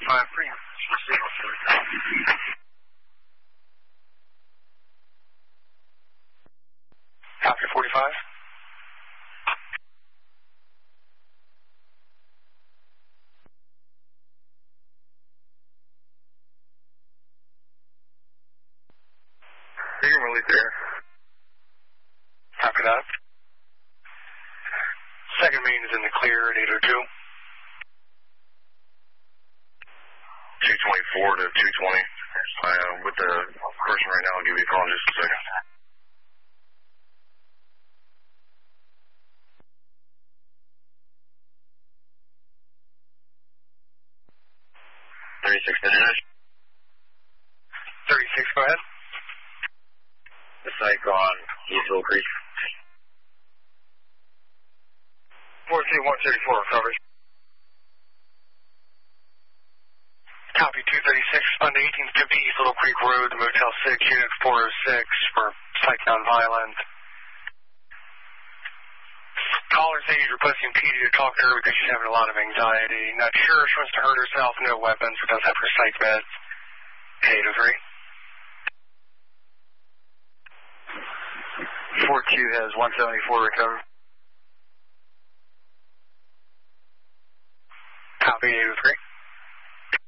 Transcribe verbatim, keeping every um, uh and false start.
forty-five, free. Copy forty-five. You're really clear. Copy that. Second main is in the clear at eight oh two. two twenty-four to two twenty. Uh, with the person right now, I'll give you a call in just a second. thirty-six, thirty-six, go ahead. The site on East Little Creek. four two one thirty-four, coverage. Copy two thirty-six, on the eighteen fifty East Little Creek Road, Motel six, Unit four oh six for psych nonviolent. Caller says she's requesting P D to talk to her because she's having a lot of anxiety. Not sure if she wants to hurt herself, no weapons, but does have her psych meds. eight oh three. four two has one seventy-four recovered. Copy eight oh three.